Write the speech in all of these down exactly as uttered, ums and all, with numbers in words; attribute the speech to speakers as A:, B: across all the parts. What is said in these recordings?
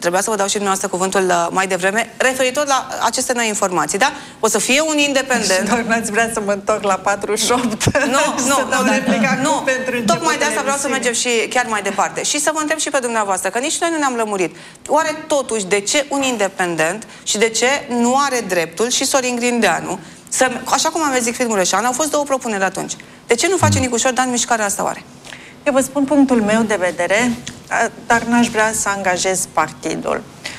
A: trebuia să vă dau și dumneavoastră cuvântul mai devreme, referitor la aceste noi informații, da? O să fie un independent...
B: Doar n-ați vrea să mă întorc la patruzeci și opt?
A: Nu, nu, nu, nu. Tocmai de asta vreau să mergem și chiar mai departe. Și să vă întreb și pe dumneavoastră, că nici noi nu ne-am lămurit. Oare totuși de ce un independent și de ce nu are dreptul și Sorin Grindeanu, să, așa cum am zis Mureșan, au fost două propuneri atunci. De ce nu face Nicușor Dan mișcarea asta oare?
B: Eu vă spun punctul meu de vedere, dar n-aș vrea să angajez partidul.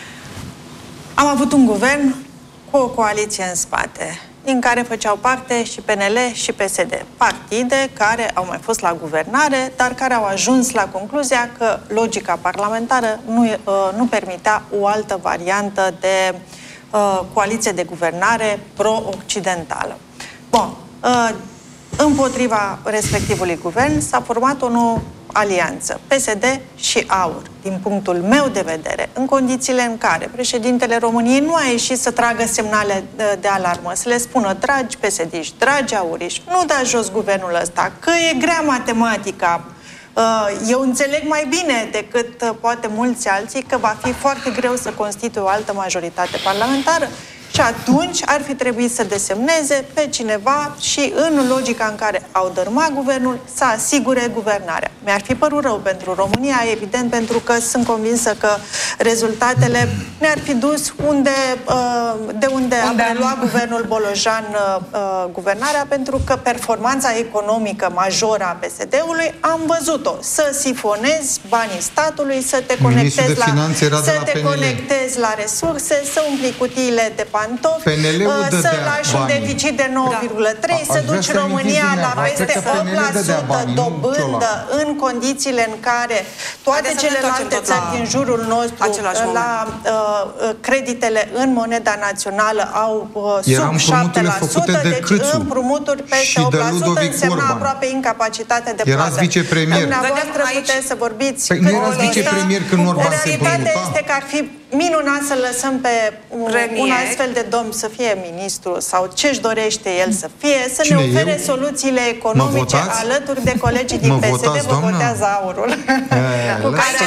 B: Am avut un guvern cu o coaliție în spate, din care făceau parte și P N L și P S D. Partide care au mai fost la guvernare, dar care au ajuns la concluzia că logica parlamentară nu, nu permitea o altă variantă de uh, coaliție de guvernare pro-occidentală. Bun. Uh, Împotriva respectivului guvern s-a format o nouă alianță, P S D și AUR, din punctul meu de vedere, în condițiile în care președintele României nu a ieșit să tragă semnale de, de alarmă, să le spună, dragi P S D-iști, dragi auriști, nu dați jos guvernul ăsta, că e grea matematica. Eu înțeleg mai bine decât poate mulți alții că va fi foarte greu să constituie o altă majoritate parlamentară. Și atunci ar fi trebuit să desemneze pe cineva și în logica în care au dărâmat guvernul să asigure guvernarea. Mi-ar fi părut rău pentru România, evident, pentru că sunt convinsă că rezultatele ne-ar fi dus unde, de unde a preluat guvernul Bolojan guvernarea, pentru că performanța economică majoră a P S D-ului am văzut-o. Să sifonezi banii statului, să te conectezi la, să te conectezi la resurse, să umpli cutiile de pantofi, să lași un deficit de nouă virgulă trei, da. Să duci România la peste opt la sută dobândă în condițiile în care toate celelalte țări din jurul nostru la uh, creditele în moneda națională au uh, sub șapte la sută,
C: de
B: deci
C: Câțu
B: împrumuturi peste opt la sută însemna Orban. Aproape incapacitate de plată.
C: Erați vicepremier.
B: Dumneavoastră puteți să vorbiți.
C: Păi nu erați vicepremier când Orban se bănuta?
B: Realitatea este că ar fi minunat să lăsăm pe un, un astfel de domn să fie ministru sau ce-și dorește el să fie, să Cine, ne ofere eu? soluțiile economice alături de colegii din P S D. Vă votează aurul. Cu care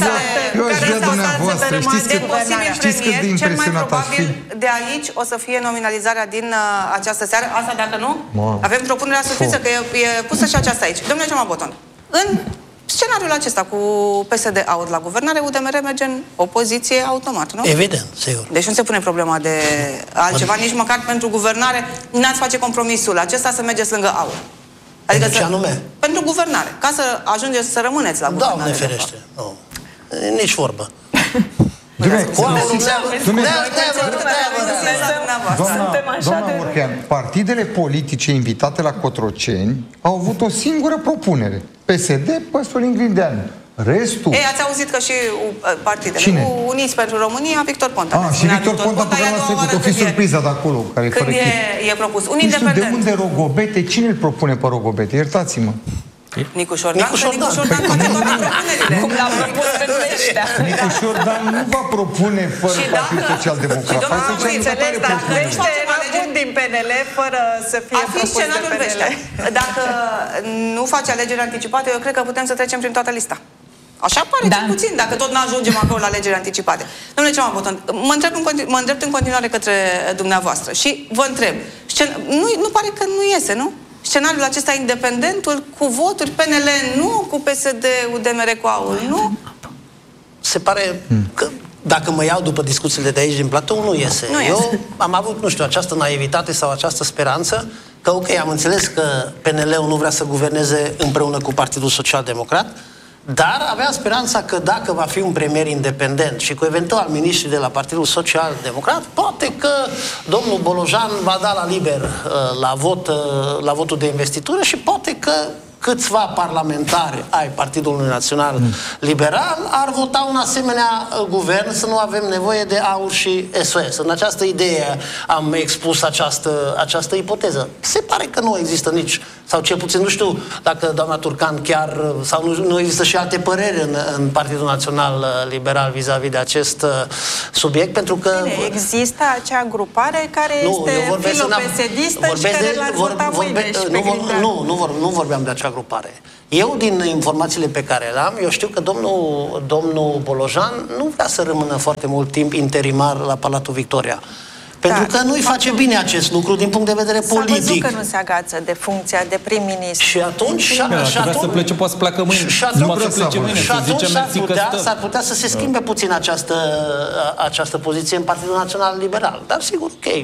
A: știți cât de impresionat aș fi. De aici o să fie nominalizarea din uh, această seară. Asta dacă nu, wow. Avem propunerea surpriză, că e, e pusă și aceasta aici. Domnule Cioma Boton, în scenariul acesta cu P S D aur la guvernare, U D M R merge în opoziție automat, nu?
D: Evident, sigur.
A: Deci nu se pune problema de altceva, nici măcar pentru guvernare n-ați face compromisul acesta să mergeți lângă aur.
D: Adică pentru ce anume?
A: Pentru guvernare, ca să ajungeți să rămâneți la guvernare.
D: Doamne ferește, nu. Nici vorbă.
C: Doamna Orchean, partidele politice invitate la Cotroceni au avut o singură propunere. P S D, pe Sorin Grindeanu. Restul...
A: Ei, ați auzit că și partidele
C: Cine?
A: Uniți pentru România, Victor Ponta.
C: Ah, și Victor Ponta, pe care l-ați trecut, o fi surpriza de acolo, care
A: când e, e propus. Un
C: nu știu
A: independent.
C: de unde Rogobete, cine îl propune pe Rogobete? Iertați-mă.
A: Nicușor Dan, că Nicușor Dan face toate propunerile.
E: Cum l-a propus pentru ăștia.
C: Nicușor Dan nu va propune fără Partidul Social-Democrat.
B: Și domnul am înțeles, dar Vește era bun din P N L fără să fie propus de P N L.
A: Dacă nu face alegeri anticipate, eu cred că putem să trecem prin toată lista. Așa pare, da. Cel puțin, dacă tot n-ajungem acolo la alegeri anticipate. Domnule Cioma Boton, mă, întreb în mă îndrept în continuare către dumneavoastră și vă întreb, nu, nu pare că nu iese, nu? Scenariul acesta independentul cu voturi P N L, nu cu P S D, U D M R cu aur, nu?
D: Se pare că, dacă mă iau după discuțiile de aici din platou, nu iese.
A: Nu
D: Eu
A: iese.
D: am avut, nu știu, această naivitate sau această speranță că, ok, am înțeles că P N L-ul nu vrea să guverneze împreună cu Partidul Social-Democrat, dar avea speranța că dacă va fi un premier independent și cu eventual miniștri de la Partidul Social-Democrat, poate că domnul Bolojan va da la liber uh, la, vot, uh, la votul de investitură și poate că câțiva parlamentari ai Partidului Național mm. Liberal ar vota un asemenea uh, guvern, să nu avem nevoie de aur și S O S. În această idee am expus această, această ipoteză. Se pare că nu există nici, sau cel puțin nu știu dacă doamna Turcan chiar, sau nu, nu există și alte păreri în, în Partidul Național Liberal vis-a-vis de acest uh, subiect, pentru că...
B: Bine, există acea grupare care nu, este filo-pesedistă și care l-ar vota mâine și pe
D: nu, nu, nu, vor, nu vorbeam de acea grupare. agrupare. Eu, din informațiile pe care le am, eu știu că domnul, domnul Bolojan nu vrea să rămână foarte mult timp interimar la Palatul Victoria. Pentru da, că nu-i face bine acest lucru din punct de vedere politic. S-a văzut
B: că nu se agață de funcția de prim-ministru.
D: Și atunci... Și,
E: da,
D: și atunci
E: să plece, poate să pleacă mâine.
D: Și atunci, să plece mâine, și atunci s-ar putea, s-ar putea să se schimbe puțin această, această poziție în Partidul Național Liberal. Dar sigur, ok.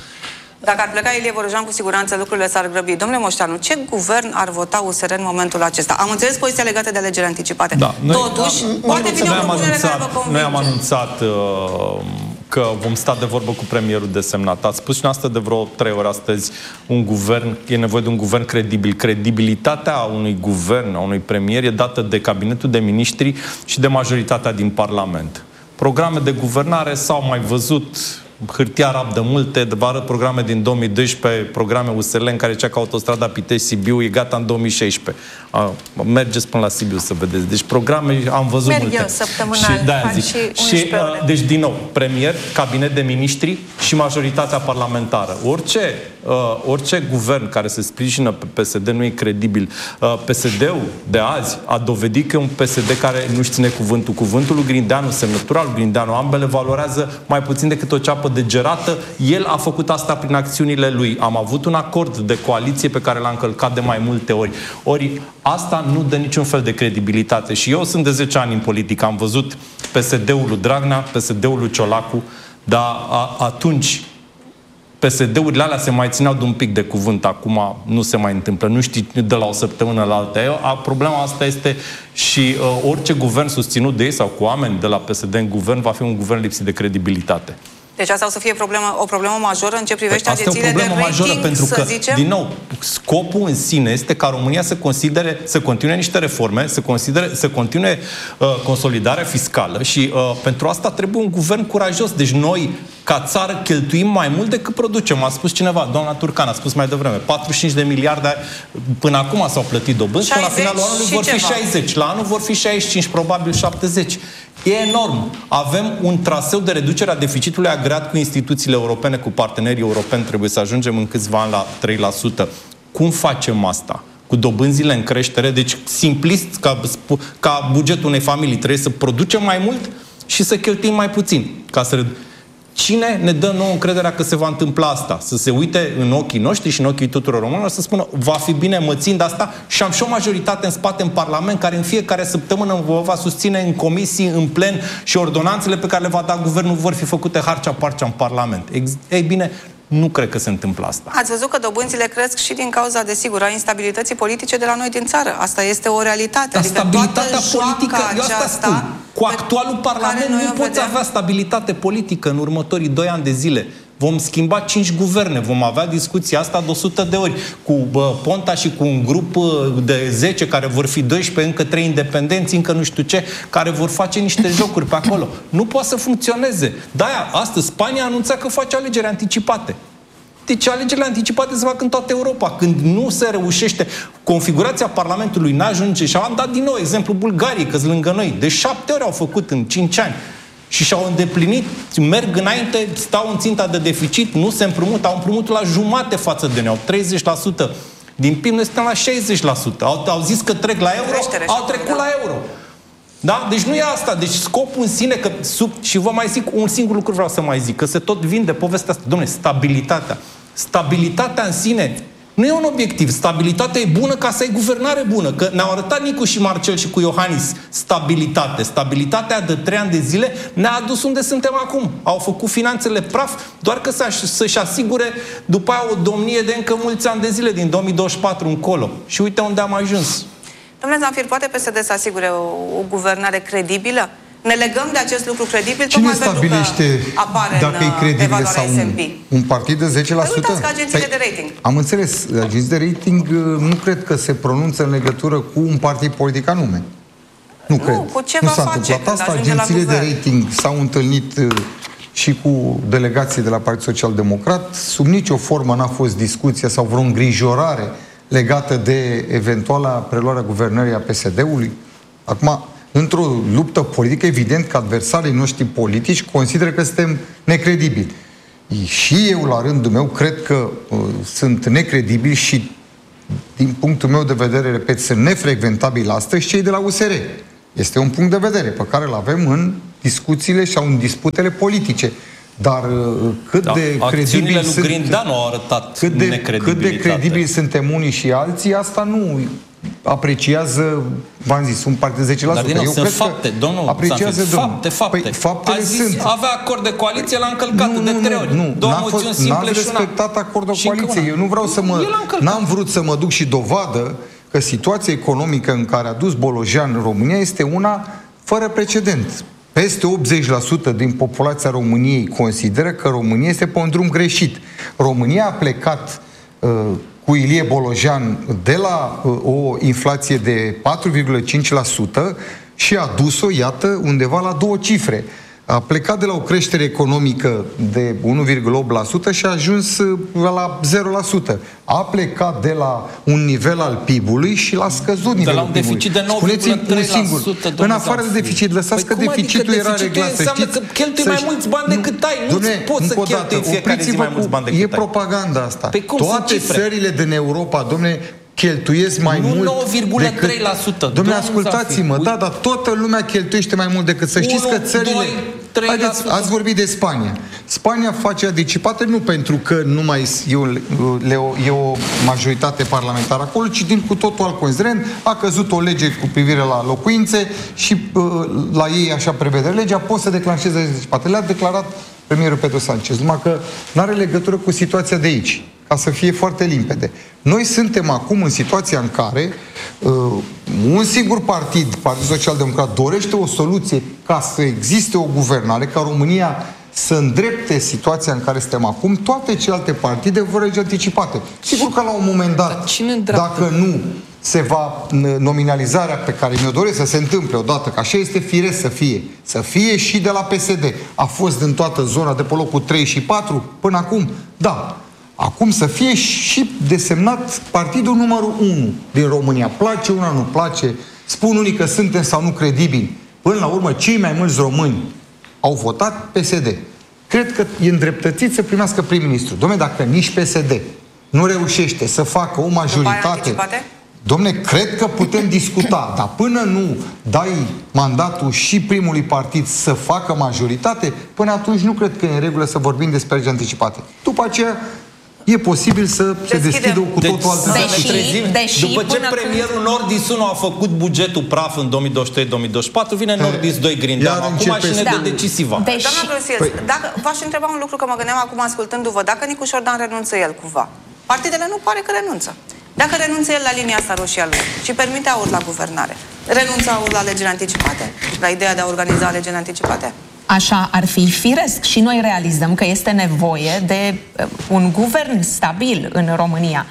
A: Dacă ar pleca Ilie Bolojan, cu siguranță lucrurile s-ar grăbi. Domnule Moșteanu, ce guvern ar vota U S R în momentul acesta? Am înțeles poziția legată de alegeri anticipate.
E: Da, noi,
A: Totuși,
E: da,
A: poate vine o propunere care vă convinge.
E: Noi am anunțat uh, că vom sta de vorbă cu premierul desemnat. Ați spus și noastră de vreo trei ori astăzi, un guvern, e nevoie de un guvern credibil. Credibilitatea unui guvern, a unui premier, e dată de cabinetul de miniștri și de majoritatea din Parlament. Programe de guvernare s-au mai văzut, hârtia rabdă multe, vă arăt programe din două mii doisprezece, programe U S L în care cea că autostrada Pitești-Sibiu e gata în două mii șaisprezece. A, mergeți până la Sibiu să vedeți. Deci programe am văzut
B: Merg
E: multe.
B: eu săptămânal,
E: și, de-aia zic.
B: și,
E: și uh, deci, din nou, premier, cabinet de miniștri și majoritatea parlamentară. Orice, uh, orice guvern care se sprijină pe P S D nu e credibil. Uh, P S D-ul de azi a dovedit că e un P S D care nu-și ține cuvântul. Cuvântul lui Grindeanu, semnătura lui Grindeanu, ambele valorează mai puțin decât o ceapă de gerată. El a făcut asta prin acțiunile lui. Am avut un acord de coaliție pe care l-a încălcat de mai multe ori. Ori asta nu dă niciun fel de credibilitate. Și eu sunt de zece ani în politică. Am văzut P S D-ul lui Dragnea, P S D-ul lui Ciolacu, dar a, atunci P S D-urile alea se mai țineau de un pic de cuvânt. Acum nu se mai întâmplă. Nu știi de la o săptămână la alta. Eu, a, problema asta este și uh, orice guvern susținut de ei sau cu oameni de la P S D în guvern va fi un guvern lipsit de credibilitate.
A: Deci asta o să fie problemă, o problemă majoră în ce privește păi, agențiile de rating, majoră,
E: pentru că,
A: să zicem?
E: din nou, scopul în sine este ca România să considere, să continue niște reforme, să, considere, să continue uh, consolidarea fiscală și uh, pentru asta trebuie un guvern curajos. Deci noi, ca țară, cheltuim mai mult decât producem. A spus cineva, doamna Turcan a spus mai devreme, patruzeci și cinci de miliarde până acum s-au plătit dobânzi, până la finalul anului vor fi șaizeci. La anul vor fi șaizeci și cinci, probabil șaptezeci. E enorm. Avem un traseu de reducere a deficitului agreat cu instituțiile europene, cu partenerii europeni. Trebuie să ajungem în câțiva ani la trei la sută. Cum facem asta? Cu dobânzile în creștere? Deci, simplist, ca, ca bugetul unei familii, trebuie să producem mai mult și să cheltuim mai puțin. Ca să... Cine ne dă nouă încrederea că se va întâmpla asta? Să se uite în ochii noștri și în ochii tuturor românilor să spună, va fi bine, mă țin de asta și am și o majoritate în spate în Parlament care în fiecare săptămână vă va susține în comisii, în plen și ordonanțele pe care le va da guvernul vor fi făcute harcea-parcea în Parlament. Ei bine, nu cred că se întâmplă asta.
A: Ați văzut că dobânzile cresc și din cauza, desigur, a instabilității politice de la noi din țară. Asta este o realitate.
E: Dar
A: adică
E: stabilitatea politică, eu asta spun. Cu actualul Parlament nu poți
A: vedem...
E: avea stabilitate politică în următorii doi ani de zile. Vom schimba cinci guverne, vom avea discuția asta de o sută de ori cu bă, Ponta și cu un grup de zece care vor fi doisprezece, încă trei independenți, încă nu știu ce, care vor face niște jocuri pe acolo. Nu poate să funcționeze. De-aia, astăzi, Spania a anunțat că face alegeri anticipate. Deci alegerile anticipate se fac în toată Europa. Când nu se reușește, configurația Parlamentului n-ajunge și am dat din nou exemplu Bulgariei, că-s lângă noi. De șapte ori au făcut în cinci ani. Și și-au îndeplinit, merg înainte, stau în ținta de deficit, nu se împrumută, au împrumutul la jumate față de noi, au treizeci la sută din P I B, noi suntem la șaizeci la sută. Au, au zis că trec la euro, Creștere, au trecut la euro. Da? Deci nu e asta. Deci scopul în sine, că sub, și vă mai zic un singur lucru vreau să mai zic, că se tot vinde povestea asta. Dom'le, stabilitatea. Stabilitatea în sine nu e un obiectiv. Stabilitatea e bună ca să ai guvernare bună. Că ne-au arătat Nicu și Marcel și cu Iohannis stabilitate. Stabilitatea de trei ani de zile ne-a adus unde suntem acum. Au făcut finanțele praf, doar că să-și asigure după aia o domnie de încă mulți ani de zile, din două mii douăzeci și patru încolo. Și uite unde am ajuns.
A: Domnule Zanfir, poate P S D să asigure o, o guvernare credibilă? Ne legăm de acest lucru credibil?
C: Cine stabilește dacă e credibil sau nu? Un partid de zece la sută?
A: Păi uitați că agențiile de rating.
C: Am înțeles. Agenții de rating nu cred că se pronunță în legătură cu un partid politic anume. Nu, nu cred.
A: Cu ce
C: nu
A: va
C: s-a
A: face
C: întâmplat asta. Agențiile de rating s-au întâlnit și cu delegații de la Partidul Social Democrat. Sub nicio formă n-a fost discuție sau vreo îngrijorare legată de eventuala preluare a guvernării a P S D-ului. Acum, într-o luptă politică, evident că adversarii noștri politici consideră că suntem necredibili. Și eu, la rândul meu, cred că uh, sunt necredibili și din punctul meu de vedere, repet, sunt nefrecventabili astăzi cei de la U S R. Este un punct de vedere pe care îl avem în discuțiile sau în disputele politice. Dar cât
E: da,
C: de credibili sunt,
E: Grindeanu au arătat
C: cât de, cât de credibili suntem unii și alții, asta nu apreciază, v-am zis, un partid zece la sută.
E: Dar din nou,
C: Eu
E: sunt fapte,
C: că
E: domnul
C: apreciază,
E: Zanfir, fapte, fapte.
C: Păi, faptele
E: a zis,
C: sunt.
E: avea acord de coaliție, l-a încălcat
C: nu,
E: de
C: nu,
E: trei ori.
C: Nu,
E: Două
C: n-a
E: moțiuni
C: fost,
E: simple
C: n-ați
E: și una.
C: respectat acordul de coaliție. Eu nu vreau să mă...
E: El
C: N-am vrut să mă duc și dovadă că situația economică în care a dus Bolojan în România este una fără precedent. Peste optzeci la sută din populația României consideră că România este pe un drum greșit. România a plecat uh, cu Ilie Bolojan de la uh, o inflație de patru virgulă cinci la sută și a dus-o, iată, undeva la două cifre. A plecat de la o creștere economică de unu virgulă opt la sută și a ajuns la zero la sută. A plecat de la un nivel al P I B-ului și l-a scăzut nivelul
E: de la un deficit de nouă virgulă trei la sută.
C: În afară de deficit, lăsați păi că deficitul era reglat, să știți.
E: Că cheltui mai mulți bani decât ai. Nu poți să cheltui în fiecare zi mai mulți bani decât ai.
C: E propaganda asta.
E: Păi
C: toate țările din Europa, domne, cheltuiesc mai
E: nu
C: mult
E: nouă virgulă trei la sută.
C: Dom'le, ascultați-mă, da, dar toată lumea cheltuiește mai mult decât. Să știți că țările... Haideți, ați vorbit de Spania. Spania face anticipate nu pentru că nu mai e o, e o majoritate parlamentară acolo, ci din cu totul alt considerent. A căzut o lege cu privire la locuințe și la ei așa prevede legea, pot să declanșeze anticipate. Le-a declarat premierul Pedro Sanchez, numai că nu are legătură cu situația de aici, ca să fie foarte limpede. Noi suntem acum în situația în care uh, un singur partid, Partidul Social Democrat, dorește o soluție ca să existe o guvernare, ca România să îndrepte situația în care suntem acum. Toate celelalte partide vor legi anticipate. Sigur că la un moment dat, dacă nu se va nominalizarea pe care mi-o doresc să se întâmple odată, că așa este firesc să fie, să fie și de la P S D. A fost în toată zona de pe locul trei și patru până acum? Da. Acum să fie și desemnat partidul numărul unu din România. Place una, nu place. Spun unii că suntem sau nu credibili. Până la urmă, cei mai mulți români au votat P S D. Cred că e îndreptățit să primească prim-ministru. Dom'le, dacă nici P S D nu reușește să facă o majoritate... Dom'le, cred că putem discuta, dar până nu dai mandatul și primului partid să facă majoritate, până atunci nu cred că e în regulă să vorbim despre legi anticipate. După aceea, e posibil să se deschidă cu totul altă
E: deși, După ce premierul când... Nordis unu a făcut bugetul praf în două mii douăzeci și trei două mii douăzeci și patru, vine Nordis doi Grindeanu acum și ne dă
A: da.
E: decisiva.
A: Deși... Doamna Brosiel, păi... dacă v-aș întreba un lucru, că mă gândeam acum ascultându-vă, dacă Nicu Șordan renunță el cumva. Partidele nu pare că renunță. Dacă renunță el la linia asta roșie a lui și permite aur la guvernare, renunță aur la alegeri anticipate? La ideea de a organiza alegeri anticipate?
F: Așa ar fi firesc și noi realizăm că este nevoie de un guvern stabil în România.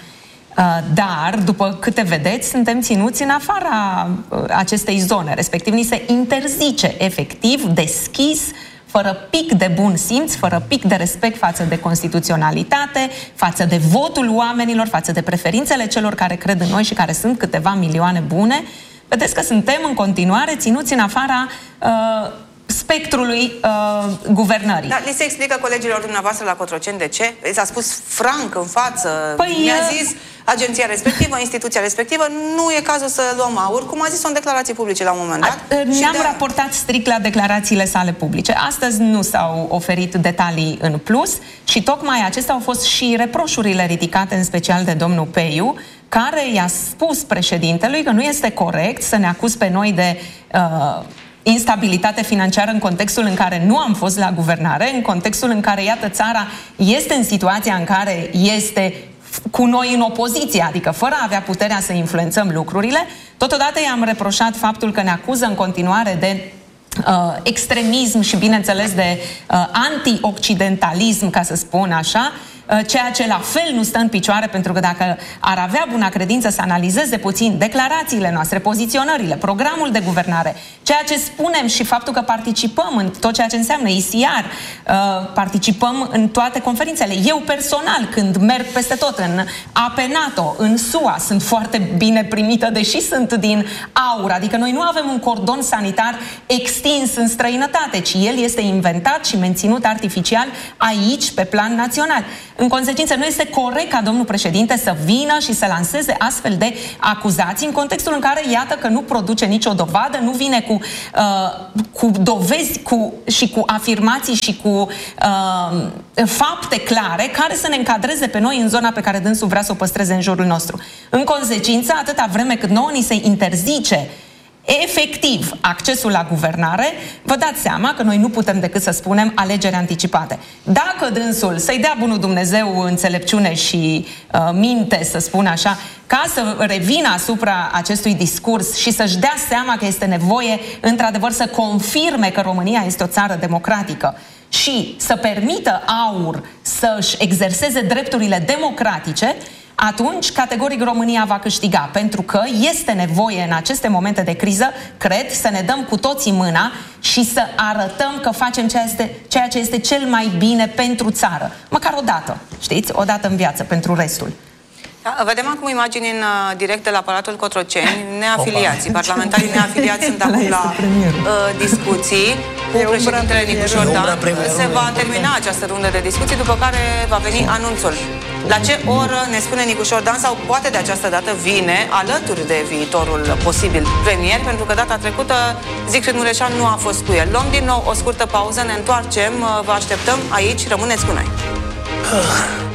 F: Dar, după câte vedeți, suntem ținuți în afara acestei zone, respectiv ni se interzice efectiv, deschis, fără pic de bun simț, fără pic de respect față de constituționalitate, față de votul oamenilor, față de preferințele celor care cred în noi și care sunt câteva milioane bune. Vedeți că suntem în continuare ținuți în afara uh, spectrului uh, guvernării.
A: Dar li se explică colegilor dumneavoastră la Cotroceni de ce? S-a spus franc în față,
F: păi,
A: mi-a zis agenția respectivă, instituția respectivă, nu e cazul să luăm aur, cum a zis-o în declarații publice la un moment dat.
F: Ne-am de... raportat strict la declarațiile sale publice. Astăzi nu s-au oferit detalii în plus și tocmai acestea au fost și reproșurile ridicate în special de domnul Peiu, care i-a spus președintelui că nu este corect să ne acuzi pe noi de uh, instabilitate financiară în contextul în care nu am fost la guvernare, în contextul în care, iată, țara este în situația în care este cu noi în opoziție, adică fără a avea puterea să influențăm lucrurile. Totodată i-am reproșat faptul că ne acuză în continuare de uh, extremism și, bineînțeles, de uh, anti-occidentalism, ca să spun așa, ceea ce la fel nu stă în picioare, pentru că dacă ar avea buna credință să analizeze puțin declarațiile noastre, poziționările, programul de guvernare, ceea ce spunem și faptul că participăm în tot ceea ce înseamnă I C R, participăm în toate conferințele. Eu personal, când merg peste tot în A P NATO, în S U A, sunt foarte bine primită, deși sunt din aur, adică noi nu avem un cordon sanitar extins în străinătate, ci el este inventat și menținut artificial aici, pe plan național. În consecință, nu este corect ca domnul președinte să vină și să lanseze astfel de acuzații în contextul în care, iată că nu produce nicio dovadă, nu vine cu, uh, cu dovezi cu, și cu afirmații și cu uh, fapte clare care să ne încadreze pe noi în zona pe care dânsul vrea să o păstreze în jurul nostru. În consecință, atâta vreme cât nouă ni se interzice efectiv accesul la guvernare, vă dați seama că noi nu putem decât să spunem alegeri anticipate. Dacă dânsul să-i dea bunul Dumnezeu înțelepciune și uh, minte, să spun așa, ca să revină asupra acestui discurs și să-și dea seama că este nevoie, într-adevăr, să confirme că România este o țară democratică și să permită AUR să-și exerseze drepturile democratice, atunci, categoric, România va câștiga, pentru că este nevoie în aceste momente de criză, cred, să ne dăm cu toții mâna și să arătăm că facem ceea, este, ceea ce este cel mai bine pentru țară. Măcar o dată, știți? O dată în viață, pentru restul.
A: Da, vedem acum imagini în uh, direct de la Palatul Cotroceni, neafiliații, parlamentarii neafiliați sunt acum la uh, discuții cu președintele Nicu Șordan. Se va termina această rundă de discuții, după care va veni anunțul. La ce oră ne spune Nicu Șordan, sau poate de această dată vine alături de viitorul posibil premier, pentru că data trecută Zicfried Mureșan nu a fost cu el. Luăm din nou o scurtă pauză, ne întoarcem, vă așteptăm aici, rămâneți cu noi.